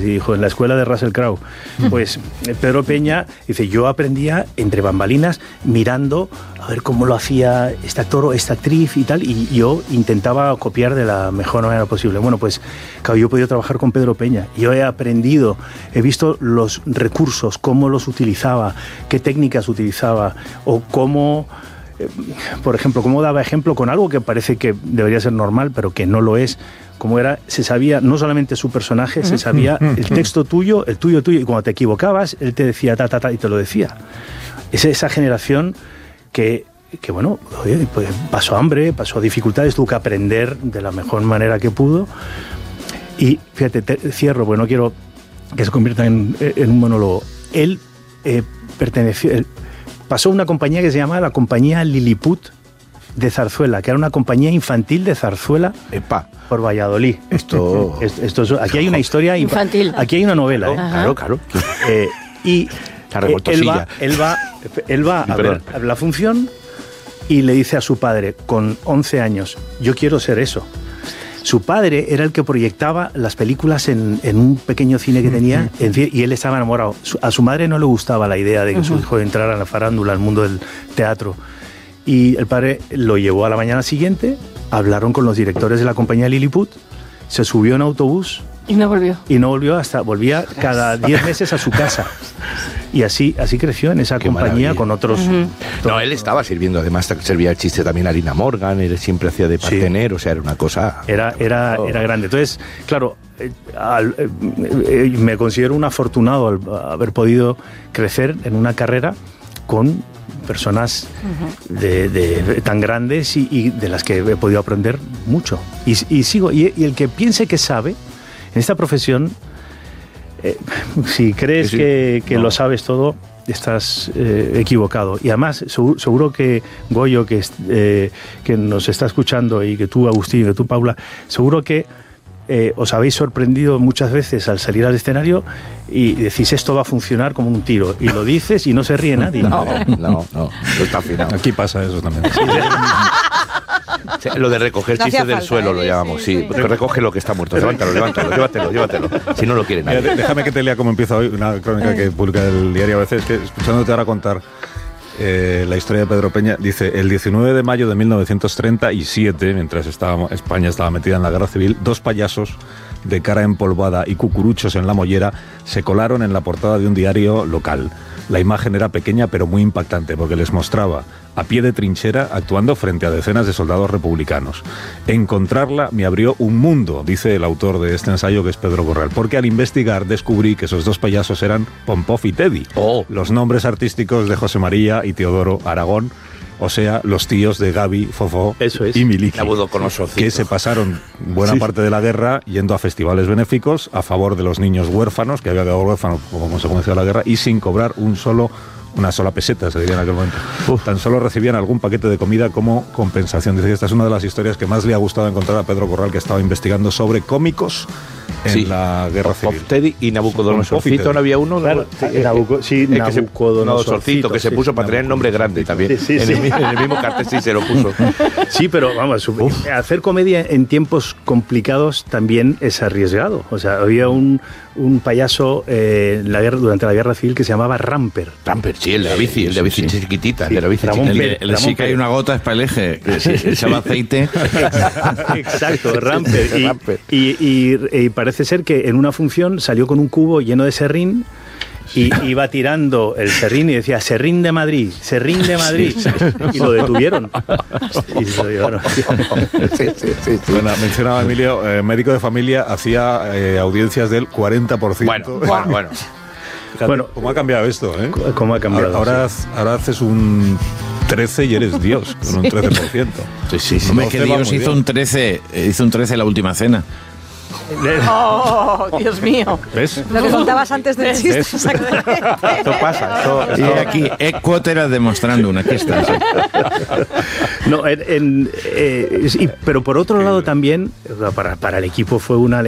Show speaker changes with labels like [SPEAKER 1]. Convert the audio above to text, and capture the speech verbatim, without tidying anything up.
[SPEAKER 1] y dijo, en la escuela de Russell Crowe. Pues Pedro Peña dice, yo aprendía entre bambalinas mirando a ver cómo lo hacía este actor o esta actriz y tal, y yo intentaba copiar de la mejor manera posible. Bueno, pues claro, yo he podido trabajar con Pedro Peña, yo he aprendido, he visto los recursos, cómo los utilizaba, qué técnicas utilizaba, o cómo... por ejemplo, cómo daba ejemplo con algo que parece que debería ser normal, pero que no lo es, como era, se sabía no solamente su personaje, se sabía el texto tuyo, el tuyo tuyo, y cuando te equivocabas, él te decía ta, ta, ta, y te lo decía. Es esa generación que, que bueno, oye, pues pasó hambre, pasó dificultades, tuvo que aprender de la mejor manera que pudo. Y fíjate, te, cierro, porque no quiero que se convierta en, en un monólogo. Él eh, perteneció... Él, pasó una compañía que se llamaba la Compañía Lilliput de Zarzuela, que era una compañía infantil de zarzuela.
[SPEAKER 2] Epa.
[SPEAKER 1] Por Valladolid.
[SPEAKER 2] Esto...
[SPEAKER 1] esto, esto aquí hay una historia...
[SPEAKER 3] Infantil.
[SPEAKER 1] Aquí hay una novela, ¿eh?
[SPEAKER 2] Claro, claro.
[SPEAKER 1] Eh, y
[SPEAKER 2] la
[SPEAKER 1] eh, él va, él va, él va a ver la función y le dice a su padre, con once años, yo quiero ser eso. Su padre era el que proyectaba las películas en, en un pequeño cine que tenía, en fin, y él estaba enamorado. A su madre no le gustaba la idea de que uh-huh. su hijo entrara en la farándula, al mundo del teatro. Y el padre lo llevó a la mañana siguiente, hablaron con los directores de la compañía Lilliput, se subió en autobús...
[SPEAKER 3] Y no volvió.
[SPEAKER 1] Y no volvió hasta... Volvía cada diez meses a su casa. Y así, así creció en esa Qué compañía maravilla. Con otros...
[SPEAKER 2] Uh-huh. No, él estaba sirviendo, además servía el chiste también a Lina Morgan, él siempre hacía de partener, sí. O sea, era una cosa...
[SPEAKER 1] Era, era, oh. era grande. Entonces, claro, eh, al, eh, eh, me considero un afortunado al haber podido crecer en una carrera con personas uh-huh. de, de, tan grandes y, y de las que he podido aprender mucho. Y, y sigo, y, y el que piense que sabe... En esta profesión, eh, si crees sí, sí. que, que no. lo sabes todo, estás eh, equivocado. Y además, seguro, seguro que Goyo, que, eh, que nos está escuchando, y que tú, Agustín, y que tú, Paula, seguro que eh, os habéis sorprendido muchas veces al salir al escenario y decís, esto va a funcionar como un tiro. Y lo dices y no se ríe nadie.
[SPEAKER 2] No, no, no, no está afinado.
[SPEAKER 4] Aquí pasa eso también. Sí,
[SPEAKER 2] sí, lo de recoger no chistes falta, del suelo, ¿eh? Lo llamamos, sí. sí. Recoge lo que está muerto. Levántalo, levántalo, llévatelo, llévatelo. Si no lo quiere nadie.
[SPEAKER 4] Mira, déjame que te lea cómo empieza hoy una crónica que publica el diario A B C. Es que escuchándote ahora contar eh, la historia de Pedro Peña, dice, el diecinueve de mayo de mil novecientos treinta y siete, mientras estaba, España estaba metida en la guerra civil, dos payasos de cara empolvada y cucuruchos en la mollera se colaron en la portada de un diario local. La imagen era pequeña pero muy impactante porque les mostraba a pie de trinchera actuando frente a decenas de soldados republicanos. Encontrarla me abrió un mundo, dice el autor de este ensayo, que es Pedro Corral, porque al investigar descubrí que esos dos payasos eran Pompov y Teddy, oh. los nombres artísticos de José María y Teodoro Aragón, o sea, los tíos de Gaby, Fofó
[SPEAKER 1] Eso es.
[SPEAKER 2] y
[SPEAKER 4] Miliki,
[SPEAKER 2] con
[SPEAKER 4] que se pasaron buena sí. parte de la guerra yendo a festivales benéficos a favor de los niños huérfanos, que había quedado huérfanos como consecuencia de la guerra, y sin cobrar un solo una sola peseta, se diría en aquel momento. Uf. Tan solo recibían algún paquete de comida como compensación. Dice que esta es una de las historias que más le ha gustado encontrar a Pedro Corral, que estaba investigando sobre cómicos en sí. la guerra civil.
[SPEAKER 2] Teddy y Nabucodonosorcito, ¿no había uno?
[SPEAKER 1] Claro, sí, Nabuco, sí,
[SPEAKER 2] Nabucodonosorcito, que se puso sí, para tener nombre grande también. Sí, sí, en, sí. El, en el mismo cartel sí se lo puso.
[SPEAKER 1] Sí, pero vamos, Uf. hacer comedia en tiempos complicados también es arriesgado. O sea, había un, un payaso eh, la guerra, durante la guerra civil que se llamaba Ramper.
[SPEAKER 2] Ramper, sí, el de la bici, el de la bici sí. chiquitita, sí. el de la bici
[SPEAKER 5] Ramón chiquitita. El, el, el sí que hay una gota es para el eje, que se llama aceite.
[SPEAKER 1] Exacto, Ramper. Y, y, y, y parece ser que en una función salió con un cubo lleno de serrín y iba tirando el serrín y decía serrín de Madrid, serrín de Madrid, y lo detuvieron. Y lo llevaron.
[SPEAKER 4] Sí, sí, sí, sí. Bueno, mencionaba Emilio, eh, médico de familia, hacía eh, audiencias del cuarenta por ciento.
[SPEAKER 2] Bueno, bueno, bueno.
[SPEAKER 4] Fíjate, bueno, ¿cómo ha cambiado esto? ¿eh?
[SPEAKER 1] ¿Cómo ha cambiado?
[SPEAKER 4] Ahora, sí. ahora haces un trece y eres Dios, con un trece por ciento.
[SPEAKER 5] Sí, sí, sí. No, es que Dios hizo un trece, hizo un trece en la última cena.
[SPEAKER 3] ¡Oh, Dios mío!
[SPEAKER 4] ¿Ves?
[SPEAKER 6] Lo que contabas antes del chiste.
[SPEAKER 2] Esto pasa. Esto, esto...
[SPEAKER 5] Y aquí, Ecuotera demostrando una aquí está. Sí.
[SPEAKER 1] No, en, en, eh, sí, pero por otro lado también, para, para el equipo fue una